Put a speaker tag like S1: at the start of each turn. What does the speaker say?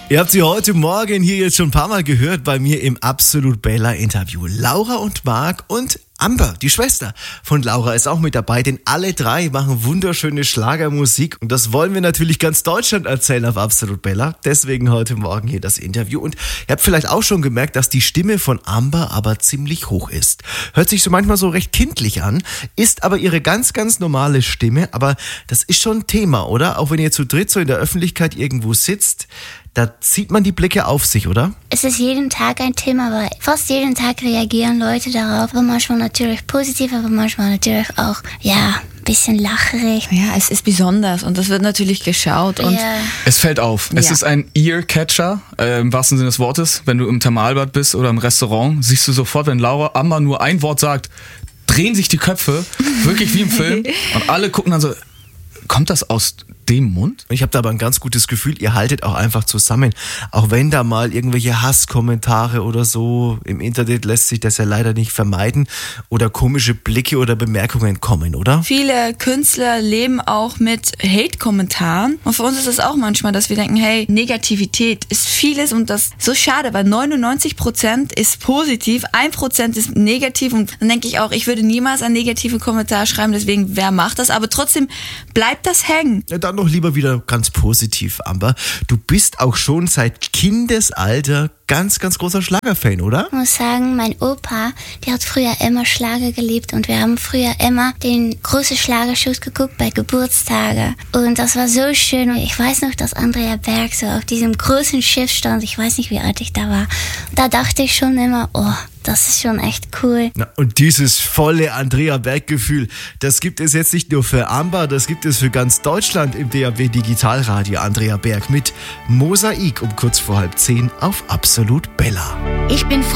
S1: Ihr habt sie heute Morgen hier jetzt schon ein paar Mal gehört bei mir im Absolut Bella Interview. Laura und Marc und Amber, die Schwester von Laura, ist auch mit dabei, denn alle drei machen wunderschöne Schlagermusik und das wollen wir natürlich ganz Deutschland erzählen auf Absolut Bella. Deswegen heute Morgen hier das Interview und ihr habt vielleicht auch schon gemerkt, dass die Stimme von Amber aber ziemlich hoch ist. Hört sich so manchmal so recht kindlich an, ist aber ihre ganz, ganz normale Stimme, aber das ist schon ein Thema, oder? Auch wenn ihr zu dritt so in der Öffentlichkeit irgendwo sitzt, da zieht man die Blicke auf sich, oder?
S2: Es ist jeden Tag ein Thema, weil fast jeden Tag reagieren Leute darauf. Aber manchmal natürlich positiv, aber manchmal natürlich auch, ein bisschen lacherig.
S3: Ja, es ist besonders und das wird natürlich geschaut. Und
S4: es fällt auf. Es ist ein Ear-Catcher, im wahrsten Sinne des Wortes. Wenn du im Thermalbad bist oder im Restaurant, siehst du sofort, wenn Laura Amber nur ein Wort sagt, drehen sich die Köpfe, wirklich wie im Film. Und alle gucken dann so, kommt das aus dem Mund?
S1: Ich habe da aber ein ganz gutes Gefühl, ihr haltet auch einfach zusammen. Auch wenn da mal irgendwelche Hasskommentare oder so im Internet lässt sich das ja leider nicht vermeiden oder komische Blicke oder Bemerkungen kommen, oder?
S3: Viele Künstler leben auch mit Hate-Kommentaren und für uns ist es auch manchmal, dass wir denken, hey, Negativität ist vieles und das ist so schade, weil 99% ist positiv, 1% ist negativ und dann denke ich auch, ich würde niemals einen negativen Kommentar schreiben, deswegen wer macht das, aber trotzdem bleibt das hängen.
S1: Ja, dann noch lieber wieder ganz positiv, Amber. Du bist auch schon seit Kindesalter ganz, ganz großer Schlagerfan, oder?
S2: Ich muss sagen, mein Opa, der hat früher immer Schlager geliebt und wir haben früher immer den großen Schlagershows geguckt bei Geburtstage. Und das war so schön. Und ich weiß noch, dass Andrea Berg so auf diesem großen Schiff stand. Ich weiß nicht, wie alt ich da war. Da dachte ich schon immer, das ist schon echt cool.
S1: Na, und dieses volle Andrea Berg-Gefühl, das gibt es jetzt nicht nur für Amber, das gibt es für ganz Deutschland im DAB Digitalradio. Andrea Berg mit Mosaik um kurz vor 9:30 auf Absolut Bella.
S2: Ich bin